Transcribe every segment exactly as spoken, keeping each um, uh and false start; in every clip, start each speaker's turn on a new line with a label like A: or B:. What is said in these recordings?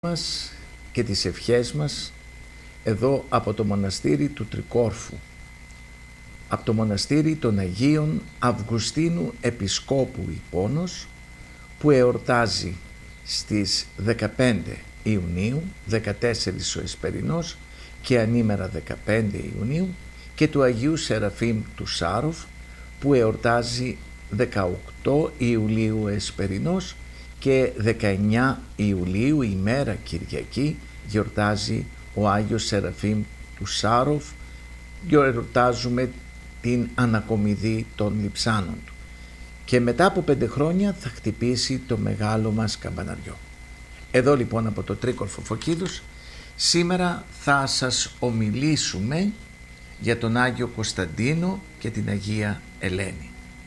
A: μας και τις ευχές μας εδώ από το μοναστήρι του Τρικόρφου, από το μοναστήρι των Αγίων Αυγουστίνου Επισκόπου Ιππώνος, που εορτάζει στις δεκαπέντε Ιουνίου, δεκατέσσερις ο Εσπερινός και ανήμερα δεκαπέντε Ιουνίου, και του Αγίου Σεραφείμ του Σάροφ, που εορτάζει δεκαοκτώ Ιουλίου Εσπερινός και δεκαεννιά Ιουλίου, ημέρα Κυριακή, γιορτάζει ο Άγιος Σεραφείμ του Σάροφ. Γιορτάζουμε την ανακομιδή των λειψάνων του. Και μετά από πέντε χρόνια θα χτυπήσει το μεγάλο μας καμπαναριό. Εδώ λοιπόν από το Τρίκορφο Φωκίδους σήμερα θα σας ομιλήσουμε για τον Άγιο Κωνσταντίνο και την Αγία Ελένη.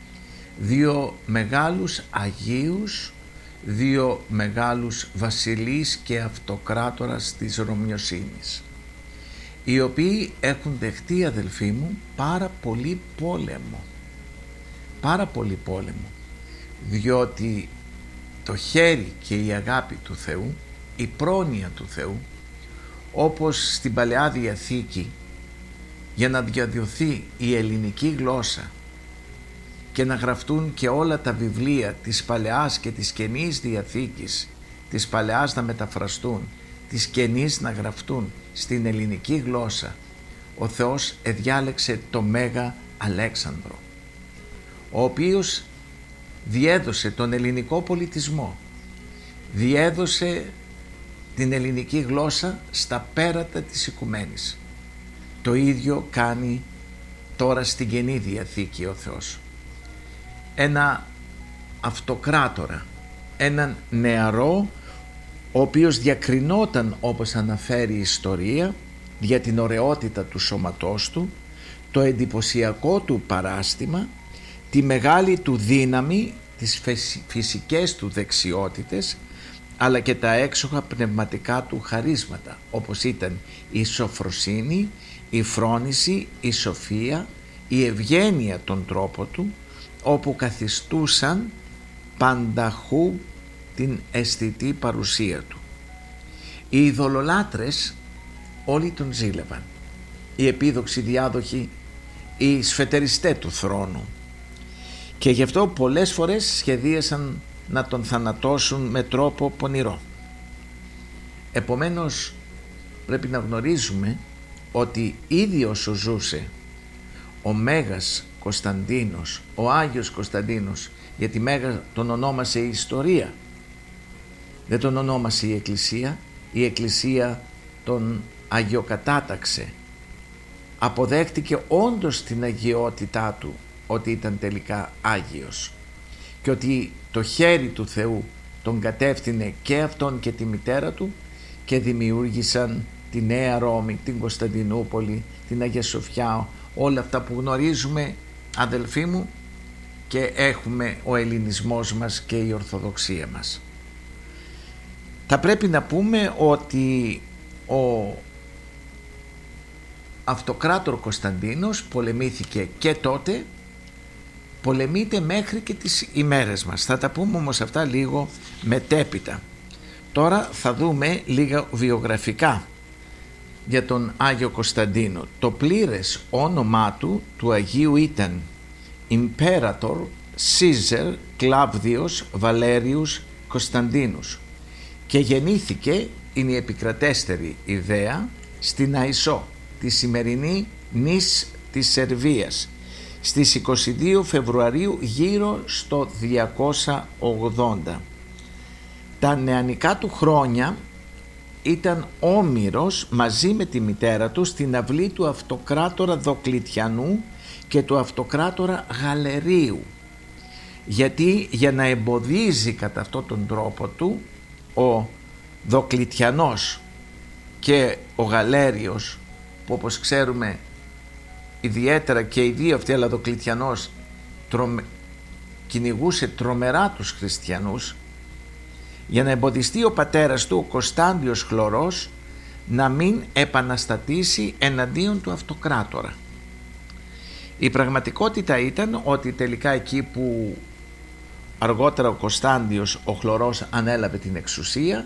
A: Δύο μεγάλους Αγίους, δύο μεγάλους βασιλείς και αυτοκράτορας της Ρωμιοσύνης, οι οποίοι έχουν δεχτεί, αδελφοί μου, πάρα πολύ πόλεμο. Πάρα πολύ πόλεμο, διότι το χέρι και η αγάπη του Θεού, η πρόνοια του Θεού, όπως στην Παλαιά Διαθήκη, για να διαδοθεί η ελληνική γλώσσα και να γραφτούν και όλα τα βιβλία της Παλαιάς και της Καινής Διαθήκης, της Παλαιάς να μεταφραστούν, της Καινής να γραφτούν στην ελληνική γλώσσα, ο Θεός εδιάλεξε το Μέγα Αλέξανδρο, ο οποίος διέδωσε τον ελληνικό πολιτισμό, διέδωσε την ελληνική γλώσσα στα πέρατα της οικουμένης. Το ίδιο κάνει τώρα στην Καινή Διαθήκη ο Θεός. Ένα αυτοκράτορα, έναν νεαρό, ο οποίος διακρινόταν, όπως αναφέρει η ιστορία, για την ωραιότητα του σώματός του, το εντυπωσιακό του παράστημα, τη μεγάλη του δύναμη, τις φυσικές του δεξιότητες, αλλά και τα έξοχα πνευματικά του χαρίσματα, όπως ήταν η σοφροσύνη, η φρόνηση, η σοφία, η ευγένεια των τρόπων του, όπου καθιστούσαν πανταχού την αισθητή παρουσία του. Οι ειδωλολάτρες όλοι τον ζήλευαν, οι επίδοξοι διάδοχοι, οι σφετεριστές του θρόνου, και γι' αυτό πολλές φορές σχεδίασαν να τον θανατώσουν με τρόπο πονηρό. Επομένως πρέπει να γνωρίζουμε ότι ήδη όσο ζούσε ο Μέγας Κωνσταντίνος, ο Άγιος Κωνσταντίνος, γιατί Μέγα τον ονόμασε η ιστορία, δεν τον ονόμασε η Εκκλησία, η Εκκλησία τον αγιοκατάταξε, αποδέχτηκε όντως την αγιότητά του, ότι ήταν τελικά Άγιος και ότι το χέρι του Θεού τον κατεύθυνε και αυτόν και τη μητέρα του και δημιούργησαν τη Νέα Ρώμη, την Κωνσταντινούπολη, την Αγία Σοφιά, όλα αυτά που γνωρίζουμε, αδελφοί μου, και έχουμε ο ελληνισμός μας και η Ορθοδοξία μας. Θα πρέπει να πούμε ότι ο αυτοκράτορ Κωνσταντίνος πολεμήθηκε και τότε, πολεμείται μέχρι και τις ημέρες μας. Θα τα πούμε όμως αυτά λίγο μετέπειτα. Τώρα θα δούμε λίγα βιογραφικά για τον Άγιο Κωνσταντίνο. Το πλήρες όνομά του του Αγίου ήταν Imperator Caesar Claudius Valerius Κωνσταντίνους και γεννήθηκε, είναι η επικρατέστερη ιδέα, στην Αϊσό, τη σημερινή νης της Σερβίας, στις είκοσι δύο Φεβρουαρίου γύρω στο διακόσια ογδόντα. Τα νεανικά του χρόνια ήταν όμηρος μαζί με τη μητέρα του στην αυλή του αυτοκράτορα Δοκλητιανού και του αυτοκράτορα Γαλερίου, γιατί για να εμποδίζει κατά αυτόν τον τρόπο του ο Δοκλητιανός και ο Γαλέριος, που όπως ξέρουμε ιδιαίτερα και οι δύο αυτοί, αλλά Δοκλητιανός τρομε... κυνηγούσε τρομερά τους χριστιανούς, για να εμποδιστεί ο πατέρας του, ο Κωνσταντιος Χλωρός, να μην επαναστατήσει εναντίον του αυτοκράτορα. Η πραγματικότητα ήταν ότι τελικά εκεί που αργότερα ο Κωνσταντιος ο Χλωρός ανέλαβε την εξουσία,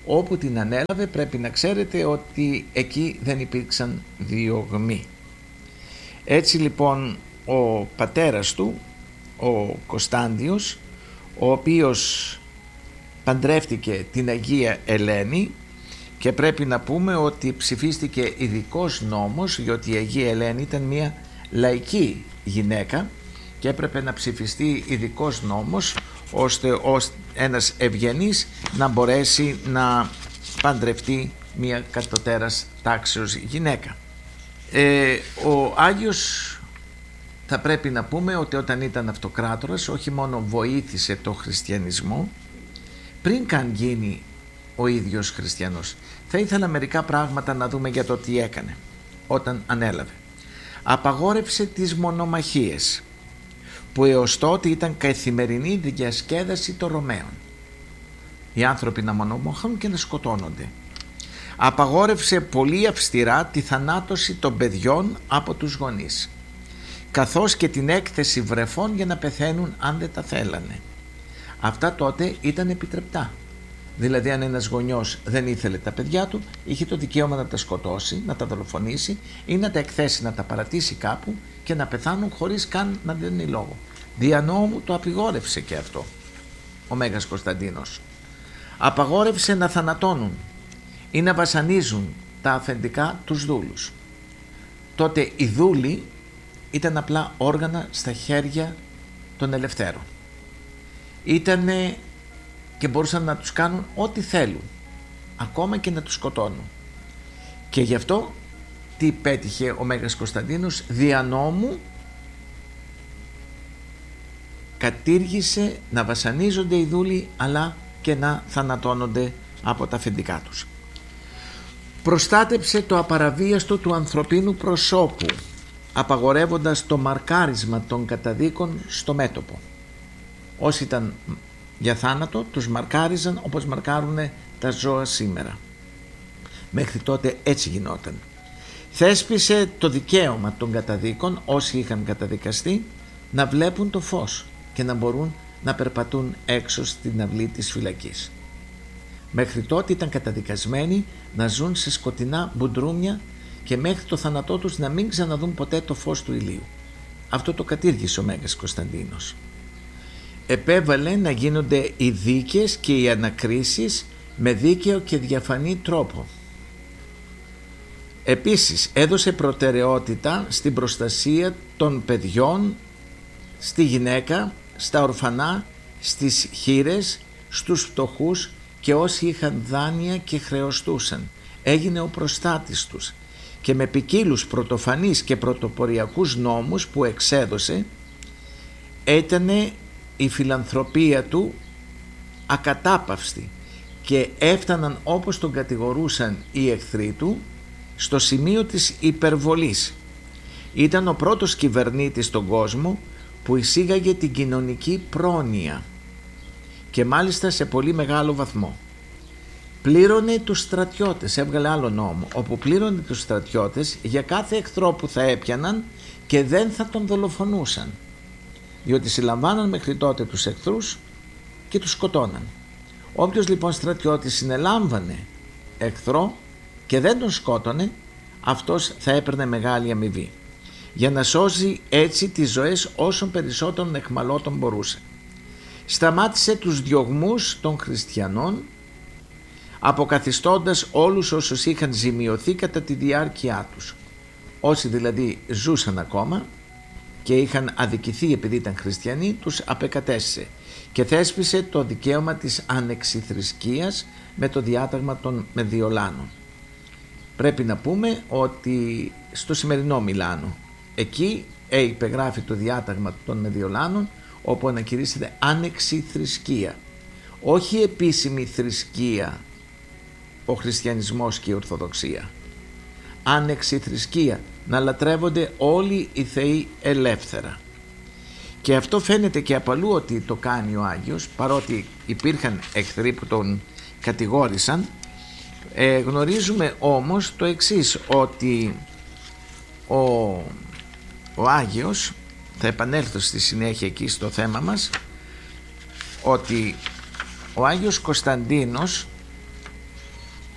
A: όπου την ανέλαβε πρέπει να ξέρετε ότι εκεί δεν υπήρξαν διωγμοί. Έτσι λοιπόν ο πατέρας του, ο Κωνσταντιος, ο οποίος παντρεύτηκε την Αγία Ελένη, και πρέπει να πούμε ότι ψηφίστηκε ειδικός νόμος, γιατί η Αγία Ελένη ήταν μια λαϊκή γυναίκα και έπρεπε να ψηφιστεί ειδικός νόμος ώστε ως ένας ευγενής να μπορέσει να παντρευτεί μια κατωτέρας τάξεως γυναίκα. Ε, ο Άγιος, θα πρέπει να πούμε ότι όταν ήταν αυτοκράτορας όχι μόνο βοήθησε το χριστιανισμό πριν καν γίνει ο ίδιος χριστιανός. Θα ήθελα μερικά πράγματα να δούμε για το τι έκανε όταν ανέλαβε. Απαγόρευσε τις μονομαχίες, που έως τότε ήταν καθημερινή διασκέδαση των Ρωμαίων. Οι άνθρωποι να μονομαχούν και να σκοτώνονται. Απαγόρευσε πολύ αυστηρά τη θανάτωση των παιδιών από τους γονείς, καθώς και την έκθεση βρεφών για να πεθαίνουν αν δεν τα θέλανε. Αυτά τότε ήταν επιτρεπτά. Δηλαδή αν ένας γονιός δεν ήθελε τα παιδιά του, είχε το δικαίωμα να τα σκοτώσει, να τα δολοφονήσει ή να τα εκθέσει, να τα παρατήσει κάπου και να πεθάνουν χωρίς καν να δίνει λόγο. Δια νόμου το απαγόρευσε και αυτό ο Μέγας Κωνσταντίνος. Απαγόρευσε να θανατώνουν ή να βασανίζουν τα αφεντικά τους δούλους. Τότε οι δούλοι ήταν απλά όργανα στα χέρια των ελευθέρων. Ήτανε και μπορούσαν να τους κάνουν ό,τι θέλουν, ακόμα και να τους σκοτώνουν. Και γι' αυτό τι πέτυχε ο Μέγας Κωνσταντίνος? Δια νόμου κατήργησε να βασανίζονται οι δούλοι, αλλά και να θανατώνονται από τα αφεντικά τους. Προστάτεψε το απαραβίαστο του ανθρωπίνου προσώπου, απαγορεύοντας το μαρκάρισμα των καταδίκων στο μέτωπο. Όσοι ήταν για θάνατο τους μαρκάριζαν όπως μαρκάρουν τα ζώα σήμερα. Μέχρι τότε έτσι γινόταν. Θέσπισε το δικαίωμα των καταδίκων, όσοι είχαν καταδικαστεί, να βλέπουν το φως και να μπορούν να περπατούν έξω στην αυλή της φυλακής. Μέχρι τότε ήταν καταδικασμένοι να ζουν σε σκοτεινά μπουντρούμια και μέχρι το θάνατό τους να μην ξαναδούν ποτέ το φως του ηλίου. Αυτό το κατήργησε ο Μέγας Κωνσταντίνος. Επέβαλε να γίνονται οι δίκες και οι ανακρίσεις με δίκαιο και διαφανή τρόπο. Επίσης έδωσε προτεραιότητα στην προστασία των παιδιών, στη γυναίκα, στα ορφανά, στις χήρες, στους φτωχούς και όσοι είχαν δάνεια και χρεωστούσαν. Έγινε ο προστάτης τους και με ποικίλους πρωτοφανείς και πρωτοποριακούς νόμους που εξέδωσε ήτανε η φιλανθρωπία του ακατάπαυστη και έφταναν, όπως τον κατηγορούσαν οι εχθροί του, στο σημείο της υπερβολής. Ήταν ο πρώτος κυβερνήτης στον κόσμο που εισήγαγε την κοινωνική πρόνοια και μάλιστα σε πολύ μεγάλο βαθμό. Πλήρωνε τους στρατιώτες, έβγαλε άλλο νόμο, όπου πλήρωνε τους στρατιώτες για κάθε εχθρό που θα έπιαναν και δεν θα τον δολοφονούσαν, διότι συλλαμβάναν μέχρι τότε τους εχθρούς και τους σκοτώναν. Όποιος λοιπόν στρατιώτης συνελάμβανε εχθρό και δεν τον σκότωνε, αυτός θα έπαιρνε μεγάλη αμοιβή, για να σώζει έτσι τις ζωές όσων περισσότερων εχμαλώτων μπορούσε. Σταμάτησε τους διωγμούς των χριστιανών, αποκαθιστώντας όλους όσους είχαν ζημιωθεί κατά τη διάρκεια τους. Όσοι δηλαδή ζούσαν ακόμα και είχαν αδικηθεί επειδή ήταν χριστιανοί, τους απεκατέστησε και θέσπισε το δικαίωμα της ανεξιθρησκείας με το διάταγμα των Μεδιολάνων. Πρέπει να πούμε ότι στο σημερινό Μιλάνο, εκεί υπεγράφει το διάταγμα των Μεδιολάνων, όπου ανακηρύσσεται άνεξη θρησκεία, όχι επίσημη θρησκεία ο χριστιανισμός και η Ορθοδοξία. Άνεξη θρησκεία, να λατρεύονται όλοι οι θεοί ελεύθερα. Και αυτό φαίνεται και από αλλού ότι το κάνει ο Άγιος, παρότι υπήρχαν εχθροί που τον κατηγόρησαν. Ε, γνωρίζουμε όμως το εξής, ότι ο, ο Άγιος, θα επανέλθω στη συνέχεια εκεί στο θέμα μας, ότι ο Άγιος Κωνσταντίνος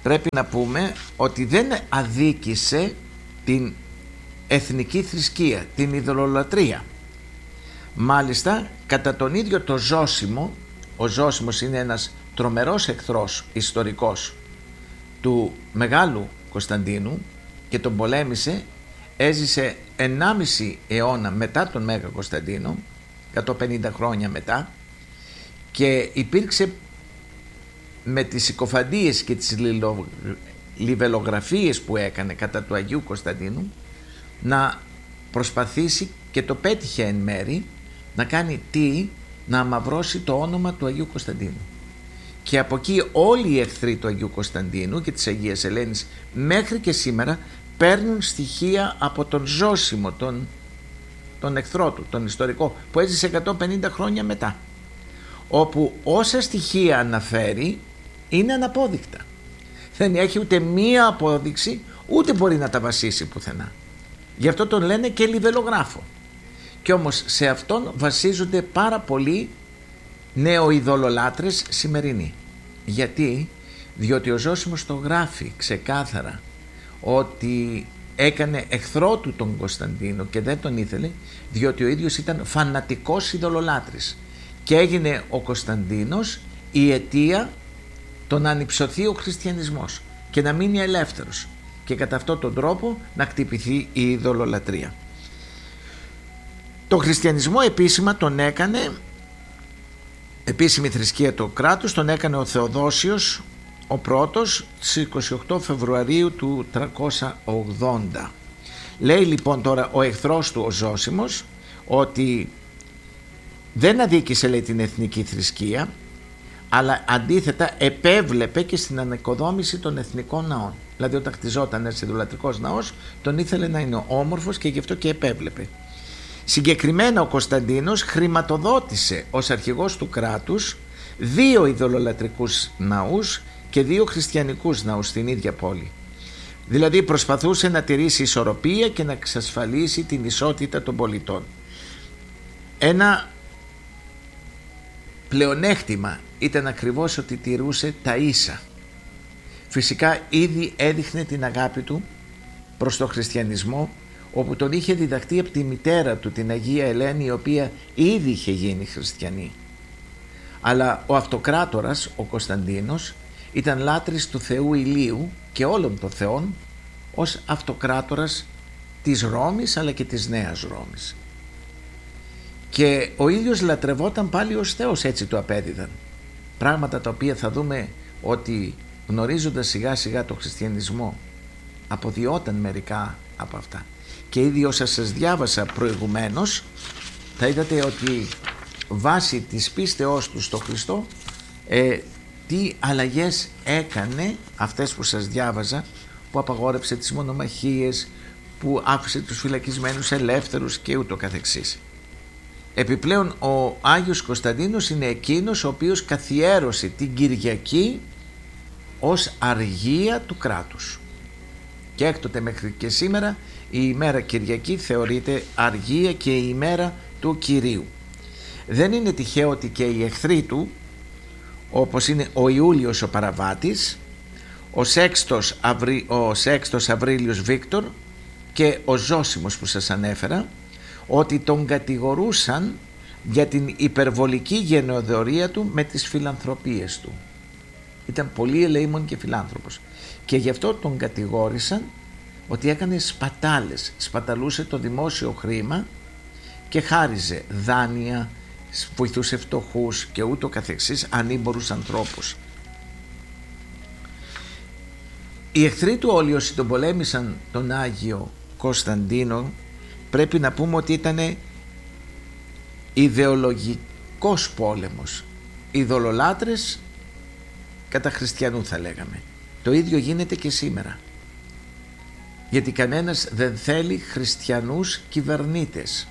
A: πρέπει να πούμε ότι δεν αδίκησε την εθνική θρησκεία, την ειδωλολατρία. Μάλιστα, κατά τον ίδιο το Ζώσιμο, ο Ζώσιμος είναι ένας τρομερός εχθρός ιστορικός του Μεγάλου Κωνσταντίνου και τον πολέμησε, έζησε ενάμιση αιώνα μετά τον Μέγα Κωνσταντίνο, εκατόν πενήντα χρόνια μετά, και υπήρξε με τις συκοφαντίες και τις λιβελογραφίες που έκανε κατά του Αγίου Κωνσταντίνου να προσπαθήσει, και το πέτυχε εν μέρη, να κάνει τι, να αμαυρώσει το όνομα του Αγίου Κωνσταντίνου. Και από εκεί όλοι οι εχθροί του Αγίου Κωνσταντίνου και της Αγίας Ελένης μέχρι και σήμερα παίρνουν στοιχεία από τον Ζώσιμο, τον, τον εχθρό του, τον ιστορικό, που έζησε εκατόν πενήντα χρόνια μετά, όπου όσα στοιχεία αναφέρει είναι αναπόδεικτα. Δεν έχει ούτε μία απόδειξη, ούτε μπορεί να τα βασίσει πουθενά. Γι' αυτό τον λένε και λιβελογράφο. Και όμως σε αυτόν βασίζονται πάρα πολλοί νεοειδωλολάτρες σημερινοί. Γιατί? Διότι ο Ζώσιμος το γράφει ξεκάθαρα ότι έκανε εχθρό του τον Κωνσταντίνο και δεν τον ήθελε, διότι ο ίδιος ήταν φανατικός ειδωλολάτρης και έγινε ο Κωνσταντίνος η αιτία το να ανυψωθεί ο χριστιανισμός και να μείνει ελεύθερος και κατά αυτόν τον τρόπο να χτυπηθεί η ειδωλολατρία. Το χριστιανισμό επίσημα τον έκανε, επίσημη θρησκεία του κράτους, τον έκανε ο Θεοδόσιος ο πρώτος στις είκοσι οκτώ Φεβρουαρίου του τριακόσια ογδόντα. Λέει λοιπόν τώρα ο εχθρός του ο Ζώσιμος ότι δεν αδίκησε, λέει, την εθνική θρησκεία, αλλά αντίθετα επέβλεπε και στην ανοικοδόμηση των εθνικών ναών. Δηλαδή όταν χτιζόταν ένας ειδωλατρικός ναός τον ήθελε να είναι όμορφος και γι' αυτό και επέβλεπε. Συγκεκριμένα ο Κωνσταντίνος χρηματοδότησε ως αρχηγός του κράτους δύο ειδωλολατρικούς ναούς και δύο χριστιανικούς ναούς στην ίδια πόλη. Δηλαδή προσπαθούσε να τηρήσει ισορροπία και να εξασφαλίσει την ισότητα των πολιτών. Ένα πλεονέκτημα ήταν ακριβώς ότι τηρούσε τα ίσα. Φυσικά ήδη έδειχνε την αγάπη του προς τον χριστιανισμό, όπου τον είχε διδαχτεί από τη μητέρα του, την Αγία Ελένη, η οποία ήδη είχε γίνει χριστιανή. Αλλά ο αυτοκράτορας, ο Κωνσταντίνος, ήταν λάτρης του Θεού Ηλίου και όλων των θεών ως αυτοκράτορας της Ρώμης αλλά και της Νέας Ρώμης. Και ο ίδιος λατρευόταν πάλι ως Θεός, έτσι το απέδιδαν. Πράγματα τα οποία θα δούμε ότι γνωρίζοντας σιγά σιγά το χριστιανισμό αποδιόταν μερικά από αυτά. Και ήδη όσα σας διάβασα προηγουμένως θα είδατε ότι βάσει της πίστεώς του στο Χριστό ε, τι αλλαγές έκανε, αυτές που σας διάβαζα, που απαγόρεψε τις μονομαχίες, που άφησε τους φυλακισμένους ελεύθερους και ούτω καθεξής. Επιπλέον ο Άγιος Κωνσταντίνος είναι εκείνος ο οποίος καθιέρωσε την Κυριακή ως αργία του κράτους. Και έκτοτε μέχρι και σήμερα η ημέρα Κυριακή θεωρείται αργία και η ημέρα του Κυρίου. Δεν είναι τυχαίο ότι και οι εχθροί του, όπως είναι ο Ιούλιος ο Παραβάτης, ο Σέξτος, Αυρι... ο Σέξτος Αβρίλιος Βίκτορ και ο Ζώσιμος που σας ανέφερα, ότι τον κατηγορούσαν για την υπερβολική γενεοδορία του με τις φιλανθρωπίες του. Ήταν πολύ ελεήμων και φιλάνθρωπος και γι' αυτό τον κατηγόρησαν ότι έκανε σπατάλες, σπαταλούσε το δημόσιο χρήμα και χάριζε δάνεια, βοηθούσε φτωχούς και ούτω καθεξής, ανήμπορους ανθρώπους. Οι εχθροί του όλοι όσοι τον πολέμησαν τον Άγιο Κωνσταντίνο, πρέπει να πούμε ότι ήταν ιδεολογικός πόλεμος. Ειδωλολάτρες κατά χριστιανού θα λέγαμε. Το ίδιο γίνεται και σήμερα. Γιατί κανένας δεν θέλει χριστιανούς κυβερνήτες.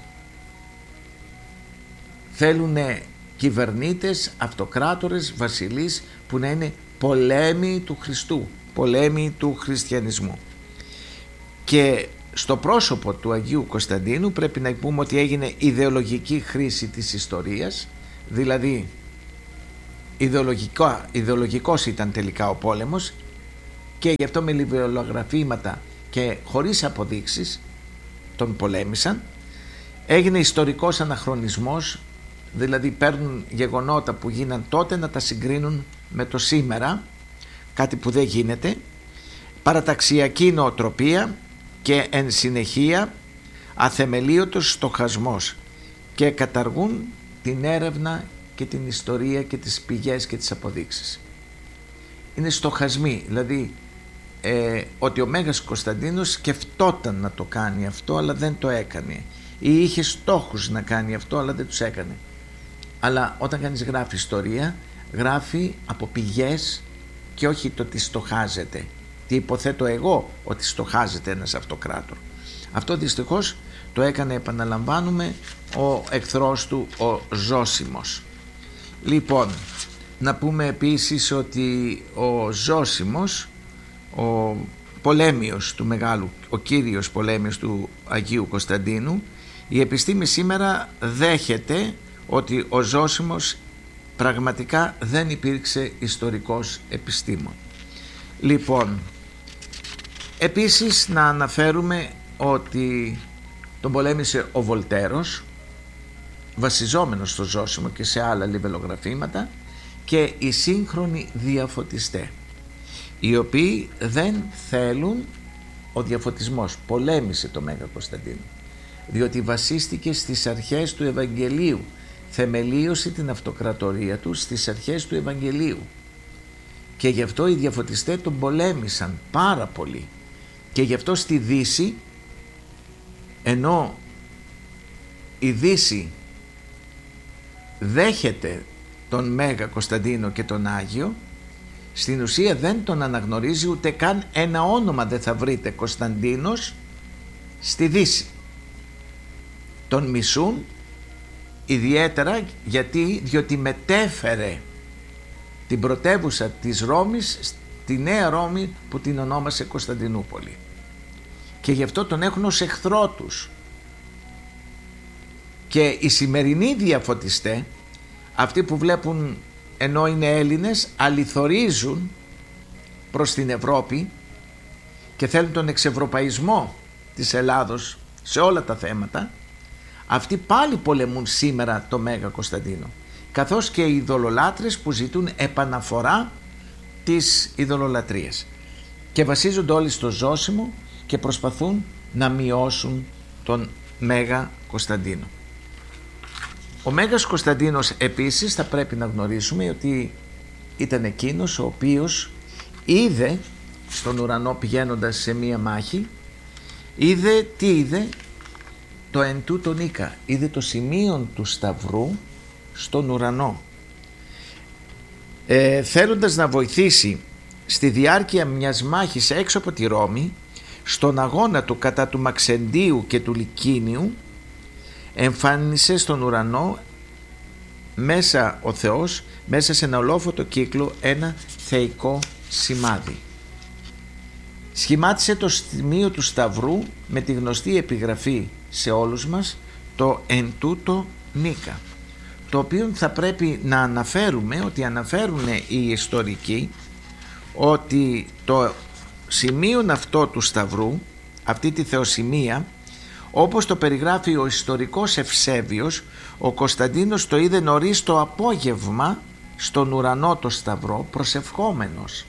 A: Θέλουν κυβερνήτες, αυτοκράτορες, βασιλείς που να είναι πολέμοι του Χριστού, πολέμοι του χριστιανισμού. Και στο πρόσωπο του Αγίου Κωνσταντίνου πρέπει να πούμε ότι έγινε ιδεολογική χρήση της ιστορίας, δηλαδή ιδεολογικό, ιδεολογικός ήταν τελικά ο πόλεμος, και γι' αυτό με λιβεολογραφήματα και χωρίς αποδείξεις τον πολέμησαν. Έγινε ιστορικός αναχρονισμός, δηλαδή παίρνουν γεγονότα που γίναν τότε να τα συγκρίνουν με το σήμερα, κάτι που δεν γίνεται, παραταξιακή νοοτροπία και εν συνεχεία αθεμελίωτος στοχασμός, και καταργούν την έρευνα και την ιστορία και τις πηγές και τις αποδείξεις. Είναι στοχασμοί, δηλαδή ε, ότι ο Μέγας Κωνσταντίνος σκεφτόταν να το κάνει αυτό αλλά δεν το έκανε, ή είχε στόχους να κάνει αυτό αλλά δεν τους έκανε. Αλλά όταν κανείς γράφει ιστορία, γράφει από πηγές και όχι το τι στοχάζεται, τι υποθέτω εγώ ότι στοχάζεται ένας αυτοκράτορ. Αυτό δυστυχώς το έκανε, επαναλαμβάνουμε, ο εχθρός του, ο Ζώσιμος. Λοιπόν, να πούμε επίσης ότι ο Ζώσιμος, ο πολέμιος του Μεγάλου, ο κύριος πολέμιος του Αγίου Κωνσταντίνου, η επιστήμη σήμερα δέχεται ότι ο Ζώσιμος πραγματικά δεν υπήρξε ιστορικός επιστήμον. Λοιπόν, επίσης να αναφέρουμε ότι τον πολέμησε ο Βολτέρος, βασιζόμενος στο Ζώσιμο και σε άλλα λιβελογραφήματα, και οι σύγχρονοι διαφωτιστές, οι οποίοι δεν θέλουν, ο διαφωτισμός πολέμησε το Μέγα Κωνσταντίνο διότι βασίστηκε στις αρχές του Ευαγγελίου, θεμελίωσε την αυτοκρατορία του στις αρχές του Ευαγγελίου, και γι' αυτό οι διαφωτιστές τον πολέμησαν πάρα πολύ. Και γι' αυτό στη Δύση, ενώ η Δύση δέχεται τον Μέγα Κωνσταντίνο και τον Άγιο, στην ουσία δεν τον αναγνωρίζει, ούτε καν ένα όνομα δεν θα βρείτε Κωνσταντίνος στη Δύση. Τον μισούν ιδιαίτερα γιατί, διότι μετέφερε την πρωτεύουσα της Ρώμης στη Νέα Ρώμη που την ονόμασε Κωνσταντινούπολη, και γι' αυτό τον έχουν ως εχθρό τους. Και οι σημερινοί διαφωτιστές, αυτοί που βλέπουν ενώ είναι Έλληνες, αληθορίζουν προς την Ευρώπη και θέλουν τον εξευρωπαϊσμό της Ελλάδος σε όλα τα θέματα, αυτοί πάλι πολεμούν σήμερα το Μέγα Κωνσταντίνο, καθώς και οι ειδωλολάτρες που ζητούν επαναφορά της ειδωλολατρίας, και βασίζονται όλοι στο Ζώσιμο και προσπαθούν να μειώσουν τον Μέγα Κωνσταντίνο. Ο Μέγας Κωνσταντίνος επίσης θα πρέπει να γνωρίσουμε ότι ήταν εκείνος ο οποίος είδε στον ουρανό, πηγαίνοντας σε μία μάχη, είδε τι είδε? Το εν τούτο νίκα, είδε το σημείο του σταυρού στον ουρανό. Ε, θέλοντας να βοηθήσει στη διάρκεια μιας μάχης έξω από τη Ρώμη, στον αγώνα του κατά του Μαξεντίου και του Λικίνιου, εμφάνισε στον ουρανό μέσα ο Θεός, μέσα σε ένα ολόφωτο κύκλο, ένα θεϊκό σημάδι. Σχημάτισε το σημείο του σταυρού με τη γνωστή επιγραφή σε όλους μας, το εν τούτο νίκα, το οποίο θα πρέπει να αναφέρουμε, ότι αναφέρουν οι ιστορικοί ότι το σημείο αυτό του σταυρού, αυτή τη θεοσημεία, όπως το περιγράφει ο ιστορικός Ευσέβιος, ο Κωνσταντίνος το είδε νωρίς το απόγευμα στον ουρανό το σταυρό, προσευχόμενος.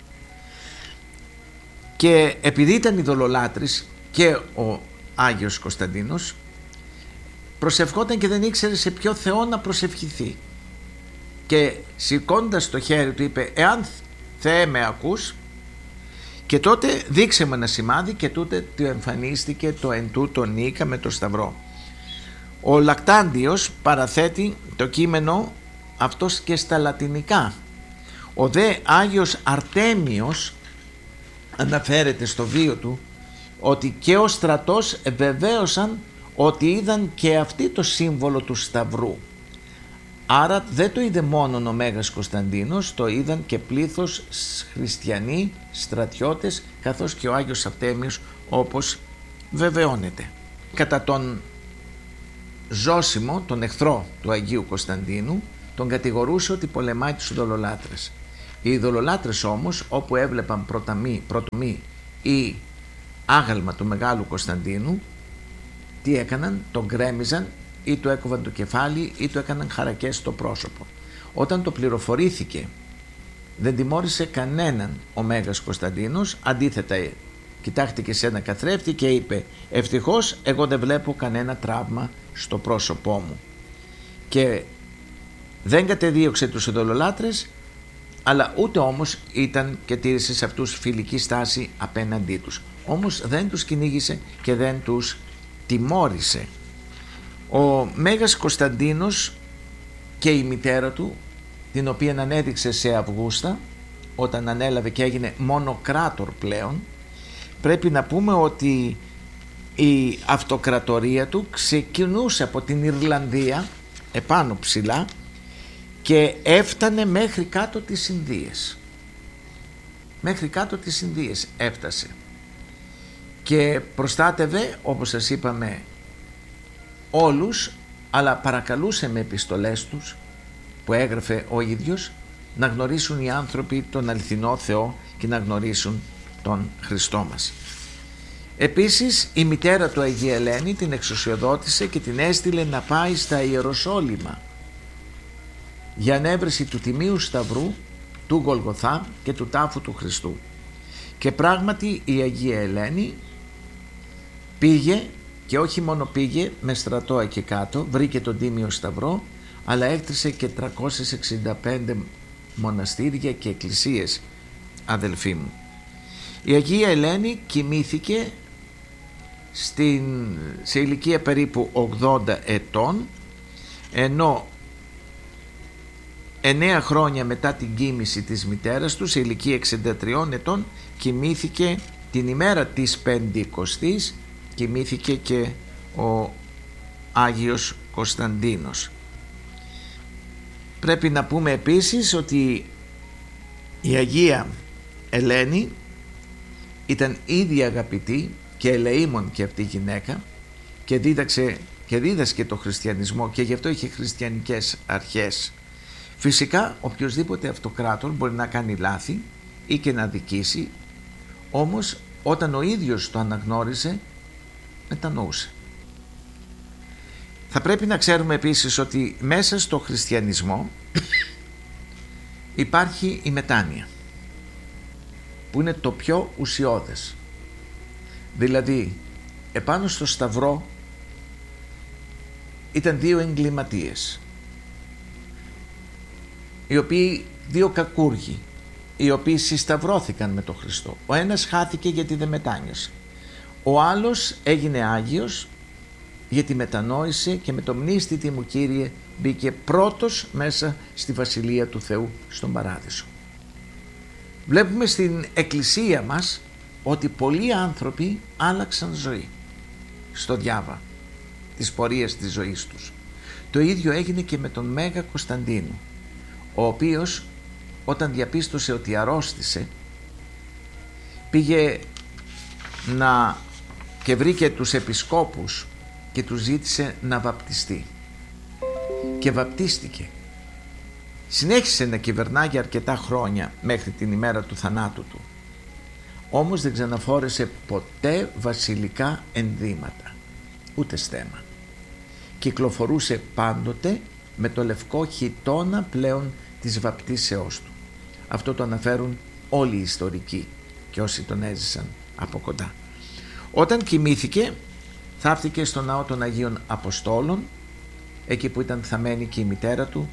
A: Και επειδή ήταν ειδωλολάτρης και ο Άγιος Κωνσταντίνος, προσευχόταν και δεν ήξερε σε ποιο Θεό να προσευχηθεί, και σηκώντας το χέρι του είπε, εάν Θεέ με ακούς, και τότε δείξε μου ένα σημάδι, και τότε του εμφανίστηκε το εν τούτο νίκα με το σταυρό. Ο Λακτάντιος παραθέτει το κείμενο αυτός και στα λατινικά. Ο δε Άγιος Αρτέμιος αναφέρεται στο βίο του ότι και ο στρατός βεβαίωσαν ότι είδαν και αυτοί το σύμβολο του σταυρού. Άρα δεν το είδε μόνο ο Μέγας Κωνσταντίνος, το είδαν και πλήθος χριστιανοί, στρατιώτες, καθώς και ο Άγιος Αρτέμιος, όπως βεβαιώνεται. Κατά τον Ζώσιμο, τον εχθρό του Αγίου Κωνσταντίνου, τον κατηγορούσε ότι πολεμάει τους ειδωλολάτρες. Οι ειδωλολάτρες όμως, όπου έβλεπαν πρωτομή, πρωτομή ή άγαλμα του Μεγάλου Κωνσταντίνου, τι έκαναν? Τον γκρέμιζαν ή του έκοβαν το κεφάλι ή του έκαναν χαρακές στο πρόσωπο. Όταν το πληροφορήθηκε, δεν τιμώρησε κανέναν ο Μέγας Κωνσταντίνος, αντίθετα κοιτάχτηκε σε ένα καθρέφτη και είπε: ευτυχώς εγώ δεν βλέπω κανένα τραύμα στο πρόσωπό μου. Και δεν κατεδίωξε τους ειδωλολάτρες, αλλά ούτε όμως ήταν και τήρησε σε αυτούς φιλική στάση απέναντί τους. Όμως δεν τους κυνήγησε και δεν τους τιμώρησε. Ο Μέγας Κωνσταντίνος και η μητέρα του, την οποία ανέδειξε σε Αυγούστα όταν ανέλαβε και έγινε μονοκράτορ πλέον, πρέπει να πούμε ότι η αυτοκρατορία του ξεκινούσε από την Ιρλανδία επάνω ψηλά και έφτανε μέχρι κάτω τις Ινδίες. Μέχρι κάτω τις Ινδίες έφτασε και προστάτευε, όπως σας είπαμε, όλους, αλλά παρακαλούσε με επιστολές τους που έγραφε ο ίδιος να γνωρίσουν οι άνθρωποι τον αληθινό Θεό και να γνωρίσουν τον Χριστό μας. Επίσης η μητέρα του Αγία Ελένη την εξουσιοδότησε και την έστειλε να πάει στα Ιεροσόλυμα για ανέβρεση του Τιμίου Σταυρού, του Γολγοθά και του τάφου του Χριστού. Και πράγματι η Αγία Ελένη πήγε, και όχι μόνο πήγε με στρατό εκεί κάτω, βρήκε τον Τίμιο Σταυρό, αλλά έκτισε και τριακόσια εξήντα πέντε μοναστήρια και εκκλησίες, αδελφοί μου. Η Αγία Ελένη κοιμήθηκε στην, σε ηλικία περίπου ογδόντα ετών, ενώ εννέα χρόνια μετά την κοίμηση της μητέρας του, σε ηλικία εξήντα τριών ετών, κοιμήθηκε την ημέρα της Πεντηκοστής, κοιμήθηκε και ο Άγιος Κωνσταντίνος. Πρέπει να πούμε επίσης ότι η Αγία Ελένη ήταν ήδη αγαπητή και ελεήμων και αυτή η γυναίκα και δίδαξε και δίδασκε το χριστιανισμό και γι' αυτό είχε χριστιανικές αρχές. Φυσικά οποιοσδήποτε αυτοκράτορ μπορεί να κάνει λάθη ή και να δικήσει, όμως όταν ο ίδιος το αναγνώριζε, μετανοούσε. Θα πρέπει να ξέρουμε επίσης ότι μέσα στο χριστιανισμό υπάρχει η μετάνοια, που είναι το πιο ουσιώδες. Δηλαδή επάνω στο σταυρό ήταν δύο εγκληματίες, οι οποίοι, δύο κακούργοι, οι οποίοι συσταυρώθηκαν με τον Χριστό. Ο ένας χάθηκε γιατί δεν μετάνιωσε, ο άλλος έγινε Άγιος γιατί μετανόησε και με το μνήστητη μου Κύριε μπήκε πρώτος μέσα στη Βασιλεία του Θεού στον Παράδεισο. Βλέπουμε στην Εκκλησία μας ότι πολλοί άνθρωποι άλλαξαν ζωή στο διάβα της πορείας της ζωής τους. Το ίδιο έγινε και με τον Μέγα Κωνσταντίνο, ο οποίος όταν διαπίστωσε ότι αρρώστησε πήγε να και βρήκε τους επισκόπους και τους ζήτησε να βαπτιστεί και βαπτίστηκε. Συνέχισε να κυβερνά για αρκετά χρόνια μέχρι την ημέρα του θανάτου του, όμως δεν ξαναφόρεσε ποτέ βασιλικά ενδύματα, ούτε στέμμα. Κυκλοφορούσε πάντοτε με το λευκό χιτώνα πλέον της βαπτίσεώς του. Αυτό το αναφέρουν όλοι οι ιστορικοί και όσοι τον έζησαν από κοντά. Όταν κοιμήθηκε, θαύτηκε στο ναό των Αγίων Αποστόλων, εκεί που ήταν θαμένη και η μητέρα του,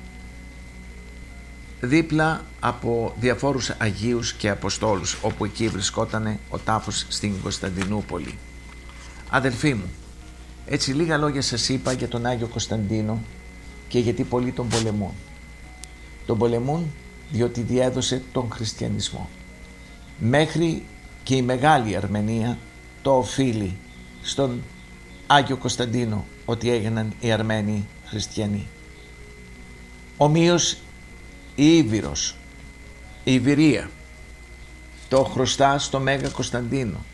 A: δίπλα από διαφόρους Αγίους και Αποστόλους, όπου εκεί βρισκόταν ο τάφος στην Κωνσταντινούπολη. Αδελφοί μου, έτσι λίγα λόγια σας είπα για τον Άγιο Κωνσταντίνο και γιατί πολλοί τον πολεμούν. Τον πολεμούν διότι διέδωσε τον χριστιανισμό. Μέχρι και η Μεγάλη Αρμενία το οφείλει στον Άγιο Κωνσταντίνο ότι έγιναν οι Αρμένοι χριστιανοί. Ομοίως η Ήβυρος, η Ιβυρία το χρωστά στο Μέγα Κωνσταντίνο.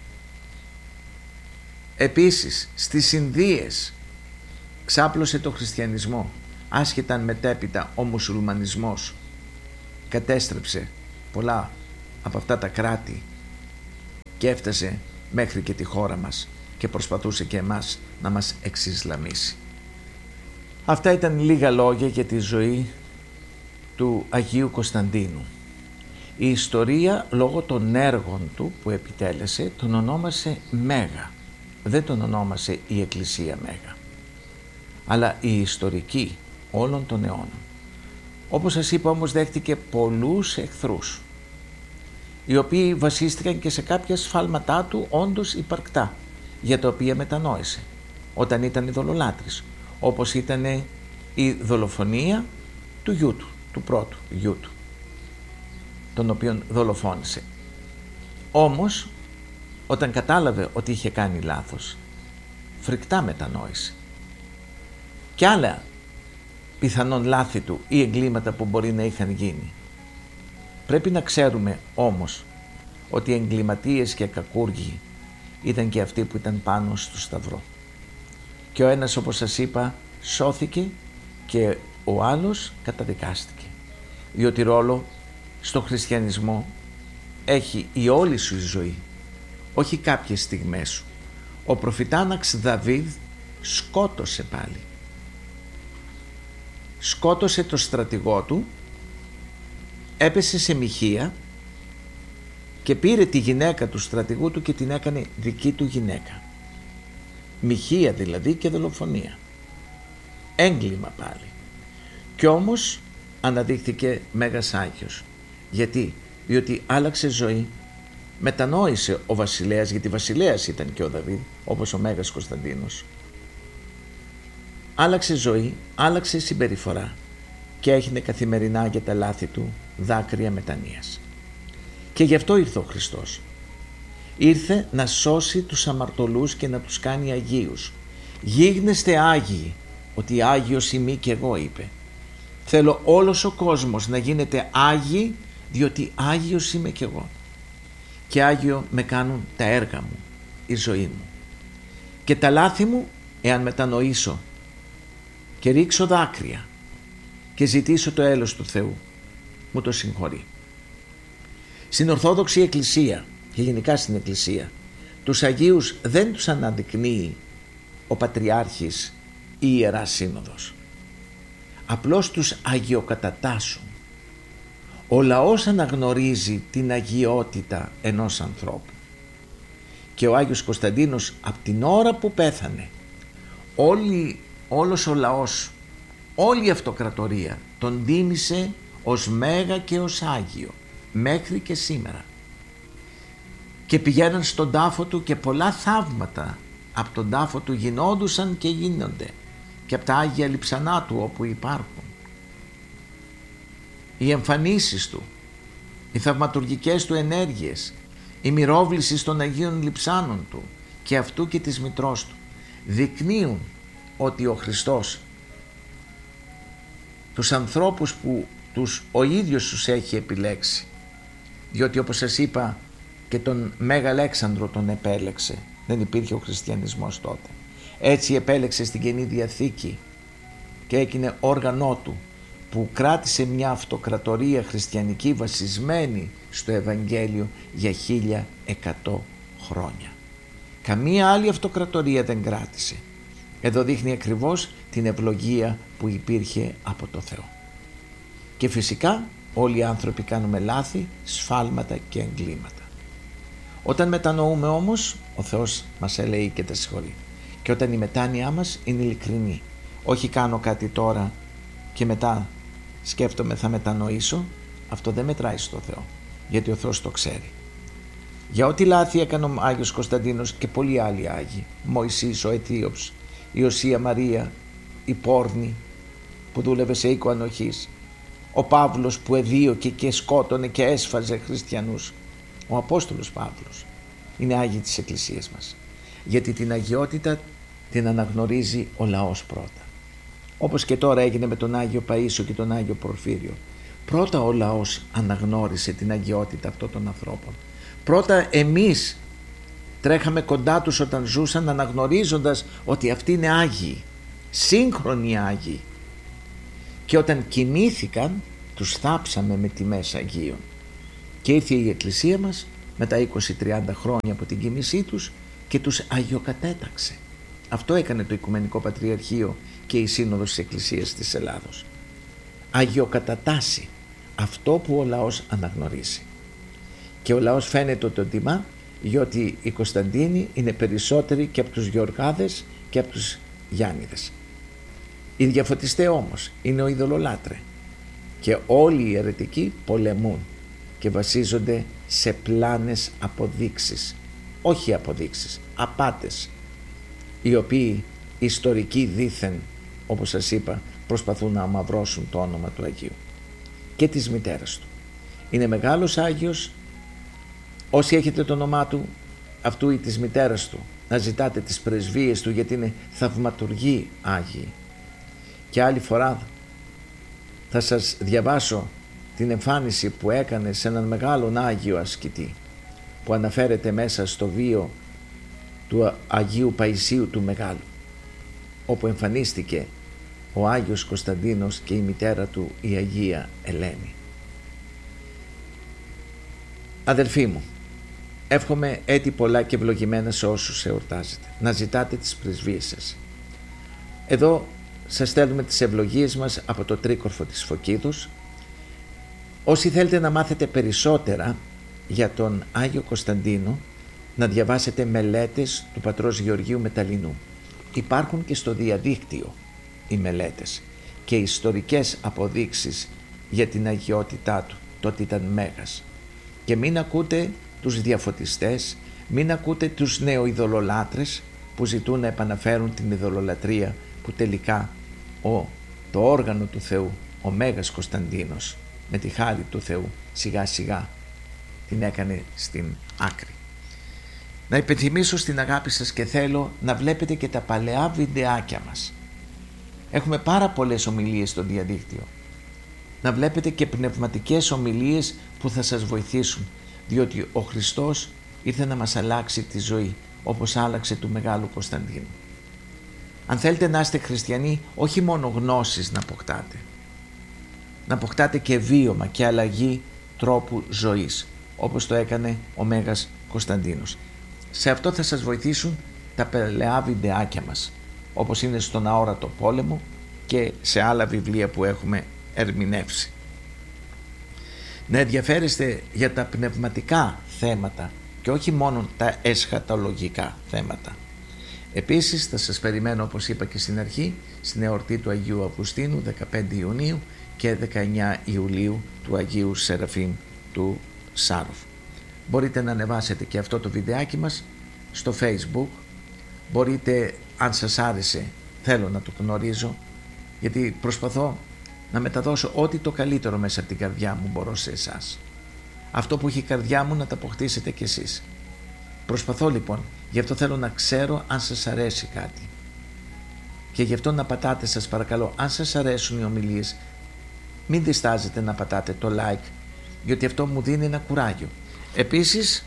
A: Επίσης στις Ινδίες ξάπλωσε το χριστιανισμό, άσχετα αν μετέπειτα ο μουσουλμανισμός κατέστρεψε πολλά από αυτά τα κράτη και έφτασε μέχρι και τη χώρα μας και προσπαθούσε και εμάς να μας εξισλαμίσει. Αυτά ήταν λίγα λόγια για τη ζωή του Αγίου Κωνσταντίνου. Η ιστορία, λόγω των έργων του που επιτέλεσε, τον ονόμασε Μέγα. Δεν τον ονόμασε η Εκκλησία Μέγα, αλλά η ιστορική όλων των αιώνων. Όπως σας είπα όμως, δέχτηκε πολλούς εχθρούς, οι οποίοι βασίστηκαν και σε κάποια σφάλματά του όντως υπαρκτά, για τα οποία μετανόησε όταν ήταν ειδωλολάτρης, όπως ήταν η δολοφονία του γιού του, του πρώτου γιού του, τον οποίον δολοφόνησε. Όμως, όταν κατάλαβε ότι είχε κάνει λάθος, φρικτά μετανόησε. Και άλλα πιθανόν λάθη του ή εγκλήματα που μπορεί να είχαν γίνει. Πρέπει να ξέρουμε όμως ότι οι εγκληματίες και κακούργοι ήταν και αυτοί που ήταν πάνω στο σταυρό. Και ο ένας, όπως σας είπα, σώθηκε και ο άλλος καταδικάστηκε. Διότι ρόλο στο χριστιανισμό έχει η όλη σου η ζωή, όχι κάποιες στιγμές σου. Ο προφητάναξ Δαβίδ σκότωσε πάλι. Σκότωσε το στρατηγό του, έπεσε σε μοιχεία και πήρε τη γυναίκα του στρατηγού του και την έκανε δική του γυναίκα. Μοιχεία δηλαδή και δολοφονία. Έγκλημα πάλι. Κι όμως αναδείχθηκε Μέγας Άγιος. Γιατί? Διότι άλλαξε ζωή, μετανόησε ο βασιλέας, γιατί βασιλέας ήταν και ο Δαβίδ, όπως ο Μέγας Κωνσταντίνος. Άλλαξε ζωή, άλλαξε συμπεριφορά και έγινε καθημερινά για τα λάθη του δάκρυα μετανοίας. Και γι' αυτό ήρθε ο Χριστός. Ήρθε να σώσει τους αμαρτωλούς και να τους κάνει αγίους. Γίγνεστε άγιοι, ότι άγιος είμαι κι εγώ, είπε. Θέλω όλος ο κόσμος να γίνεται άγιοι, διότι άγιος είμαι κι εγώ. Και άγιο με κάνουν τα έργα μου, η ζωή μου. Και τα λάθη μου, εάν μετανοήσω και ρίξω δάκρυα και ζητήσω το έλεος του Θεού, μου το συγχωρεί. Στην Ορθόδοξη Εκκλησία και γενικά στην Εκκλησία, τους Αγίους δεν τους αναδεικνύει ο Πατριάρχης ή η Ιερά Σύνοδος. Απλώς τους αγιοκατατάσσουν. Ο λαός αναγνωρίζει την αγιότητα ενός ανθρώπου. Και ο Άγιος Κωνσταντίνος, από την ώρα που πέθανε, όλη, όλος ο λαός, όλη η αυτοκρατορία τον τίμησε ως Μέγα και ως Άγιο μέχρι και σήμερα. Και πηγαίναν στον τάφο του και πολλά θαύματα από τον τάφο του γινόντουσαν και γίνονται και από τα Άγια Λειψανά του όπου υπάρχουν. Οι εμφανίσεις του, οι θαυματουργικές του ενέργειες, η μυρόβληση των Αγίων Λειψάνων του και αυτού και της μητρός του δεικνύουν ότι ο Χριστός τους ανθρώπους που τους ο ίδιος τους έχει επιλέξει, διότι όπως σας είπα και τον Μέγα Αλέξανδρο τον επέλεξε, δεν υπήρχε ο χριστιανισμός τότε, έτσι επέλεξε στην Καινή Διαθήκη και έγινε όργανό του που κράτησε μια αυτοκρατορία χριστιανική βασισμένη στο Ευαγγέλιο για χίλια εκατό χρόνια. Καμία άλλη αυτοκρατορία δεν κράτησε. Εδώ δείχνει ακριβώς την ευλογία που υπήρχε από το Θεό. Και φυσικά όλοι οι άνθρωποι κάνουμε λάθη, σφάλματα και εγκλήματα. Όταν μετανοούμε όμως, ο Θεός μας ελέει και τα συγχωρεί. Και όταν η μετάνοιά μας είναι ειλικρινή, όχι κάνω κάτι τώρα και μετά σκέφτομαι θα μετανοήσω, αυτό δεν μετράει στο Θεό, γιατί ο Θεός το ξέρει. Για ό,τι λάθη έκανε ο Άγιος Κωνσταντίνος και πολλοί άλλοι Άγιοι, Μωυσής, ο Αιτίωψ, η Οσία Μαρία, η Πόρνη που δούλευε σε οίκο ανοχής, ο Παύλος που εδίωκε και σκότωνε και έσφαζε χριστιανούς, ο Απόστολος Παύλος, είναι Άγιοι της Εκκλησίας μας, γιατί την αγιότητα την αναγνωρίζει ο λαός πρώτα. Όπως και τώρα έγινε με τον Άγιο Παΐσιο και τον Άγιο Πορφύριο. Πρώτα ο λαός αναγνώρισε την αγιότητα αυτών των ανθρώπων. Πρώτα εμείς τρέχαμε κοντά τους όταν ζούσαν, αναγνωρίζοντας ότι αυτοί είναι Άγιοι, σύγχρονοι Άγιοι. Και όταν κοιμήθηκαν τους θάψαμε με τιμές Αγίων. Και ήρθε η Εκκλησία μας μετά είκοσι τριάντα χρόνια από την κοίμησή τους και τους αγιοκατέταξε. Αυτό έκανε το Οικουμενικό Πατριαρχείο και η Σύνοδος της Εκκλησίας της Ελλάδος. Αγιοκατατάσσει αυτό που ο λαός αναγνωρίζει. Και ο λαός φαίνεται ότι τον τιμά, διότι οι Κωνσταντίνοι είναι περισσότεροι και από τους Γεωργάδες και από τους Γιάννηδες. Οι διαφωτιστές όμως είναι ο ειδωλολάτρε και όλοι οι αιρετικοί πολεμούν και βασίζονται σε πλάνες αποδείξεις, όχι αποδείξεις, απάτες, οι οποίοι ιστορικοί δήθεν, όπως σας είπα, προσπαθούν να αμαυρώσουν το όνομα του Αγίου και της μητέρας του. Είναι μεγάλος Άγιος. Όσοι έχετε το όνομά του, αυτού ή της μητέρας του, να ζητάτε τις πρεσβείες του, γιατί είναι θαυματουργοί Άγιοι. Και άλλη φορά θα σας διαβάσω την εμφάνιση που έκανε σε έναν μεγάλον Άγιο ασκητή, που αναφέρεται μέσα στο βίο του Αγίου Παϊσίου του Μεγάλου, όπου εμφανίστηκε ο Άγιος Κωνσταντίνος και η μητέρα του η Αγία Ελένη. Αδελφοί μου, εύχομαι έτη πολλά και ευλογημένα σε όσους εορτάζετε. Να ζητάτε τις πρεσβείες σας. Εδώ σας στέλνουμε τις ευλογίες μας από το τρίκορφο της Φωκίδους. Όσοι θέλετε να μάθετε περισσότερα για τον Άγιο Κωνσταντίνο, να διαβάσετε μελέτες του πατρός Γεωργίου Μεταλλινού. Υπάρχουν και στο διαδίκτυο οι μελέτες και ιστορικές αποδείξεις για την αγιότητά του, το ότι ήταν μέγας. Και μην ακούτε τους διαφωτιστές, μην ακούτε τους νεοειδωλολάτρες που ζητούν να επαναφέρουν την ειδωλολατρία που τελικά ο, το όργανο του Θεού, ο Μέγας Κωνσταντίνος, με τη χάρη του Θεού σιγά σιγά την έκανε στην άκρη. Να υπενθυμίσω στην αγάπη σας και θέλω να βλέπετε και τα παλαιά βιντεάκια μας. Έχουμε πάρα πολλές ομιλίες στο διαδίκτυο. Να βλέπετε και πνευματικές ομιλίες που θα σας βοηθήσουν, διότι ο Χριστός ήρθε να μας αλλάξει τη ζωή, όπως άλλαξε του Μεγάλου Κωνσταντίνου. Αν θέλετε να είστε χριστιανοί, όχι μόνο γνώσεις να αποκτάτε, να αποκτάτε και βίωμα και αλλαγή τρόπου ζωής, όπως το έκανε ο Μέγας Κωνσταντίνος. Σε αυτό θα σας βοηθήσουν τα παλαιά βιντεάκια μας, όπως είναι στον Αόρατο Πόλεμο και σε άλλα βιβλία που έχουμε ερμηνεύσει. Να ενδιαφέρεστε για τα πνευματικά θέματα και όχι μόνο τα εσχατολογικά θέματα. Επίσης θα σας περιμένω, όπως είπα και στην αρχή, στην εορτή του Αγίου Αυγουστίνου δεκαπέντε Ιουνίου και δεκαεννιά Ιουλίου του Αγίου Σεραφείμ του Σάροφ. Μπορείτε να ανεβάσετε και αυτό το βιντεάκι μας στο Facebook. Μπορείτε, αν σας άρεσε, θέλω να το γνωρίζω, γιατί προσπαθώ να μεταδώσω ό,τι το καλύτερο μέσα από την καρδιά μου μπορώ σε εσάς. Αυτό που έχει η καρδιά μου να το αποκτήσετε κι εσείς. Προσπαθώ λοιπόν, γι' αυτό θέλω να ξέρω αν σας αρέσει κάτι. Και γι' αυτό να πατάτε, σας παρακαλώ, αν σας αρέσουν οι ομιλίες, μην διστάζετε να πατάτε το like, γιατί αυτό μου δίνει ένα κουράγιο. Επίσης,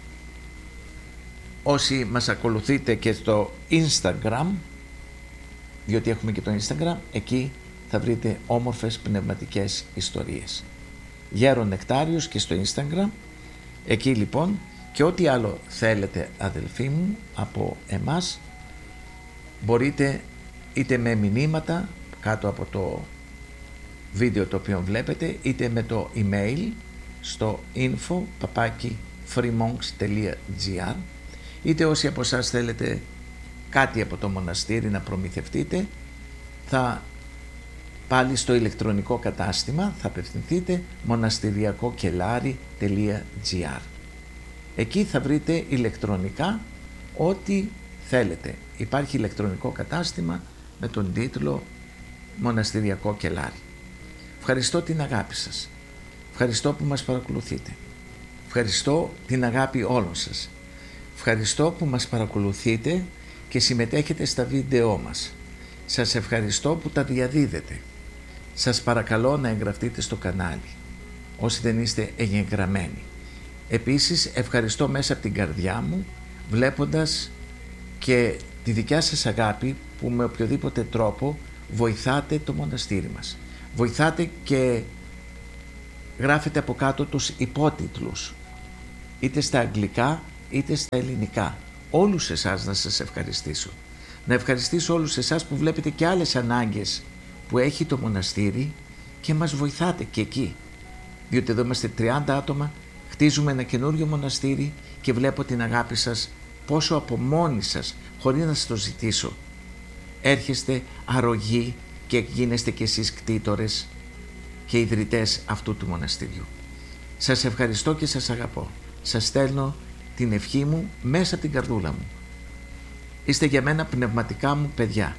A: όσοι μας ακολουθείτε και στο Instagram, διότι έχουμε και το Instagram, εκεί θα βρείτε όμορφες πνευματικές ιστορίες. Γέρον Νεκτάριος και στο Instagram, εκεί λοιπόν, και ό,τι άλλο θέλετε αδελφοί μου από εμάς, μπορείτε είτε με μηνύματα κάτω από το βίντεο το οποίο βλέπετε, είτε με το email στο info παπάκι freemonks τελεία gr, είτε όσοι από εσάς θέλετε κάτι από το μοναστήρι να προμηθευτείτε, θα πάλι στο ηλεκτρονικό κατάστημα θα απευθυνθείτε μοναστηριακοκελάρι τελεία gr. Εκεί θα βρείτε ηλεκτρονικά ό,τι θέλετε. Υπάρχει ηλεκτρονικό κατάστημα με τον τίτλο Μοναστηριακό Κελάρι. Ευχαριστώ την αγάπη σας. Ευχαριστώ που μας παρακολουθείτε. Ευχαριστώ την αγάπη όλων σας. Ευχαριστώ που μας παρακολουθείτε και συμμετέχετε στα βίντεό μας. Σας ευχαριστώ που τα διαδίδετε. Σας παρακαλώ να εγγραφτείτε στο κανάλι, όσοι δεν είστε εγγεγραμμένοι. Επίσης ευχαριστώ μέσα από την καρδιά μου, βλέποντας και τη δικιά σας αγάπη που με οποιοδήποτε τρόπο βοηθάτε το μοναστήρι μας. Βοηθάτε και γράφετε από κάτω τους υπότιτλους, είτε στα αγγλικά είτε στα ελληνικά. Όλους εσάς να σας ευχαριστήσω. Να ευχαριστήσω όλους εσάς που βλέπετε και άλλες ανάγκες που έχει το μοναστήρι και μας βοηθάτε και εκεί. Διότι εδώ είμαστε τριάντα άτομα, χτίζουμε ένα καινούριο μοναστήρι και βλέπω την αγάπη σας πόσο από μόνοι σας, χωρίς να σας το ζητήσω, έρχεστε αρρωγοί και γίνεστε κι εσείς κτήτορες και ιδρυτές αυτού του μοναστήριου. Σας ευχαριστώ και σας αγαπώ. Σας στέλνω την ευχή μου μέσα από την καρδούλα μου. Είστε για μένα πνευματικά μου παιδιά.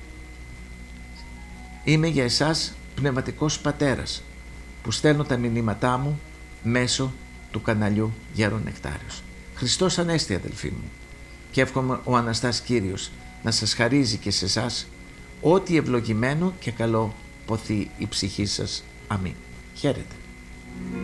A: Είμαι για εσάς πνευματικός πατέρας που στέλνω τα μηνύματά μου μέσω του καναλιού Γέρον Νεκτάριος. Χριστός Ανέστη, αδελφοί μου, και εύχομαι ο Αναστάς Κύριος να σας χαρίζει και σε εσάς ό,τι ευλογημένο και καλό ποθεί η ψυχή σας. Αμήν. Χαίρετε.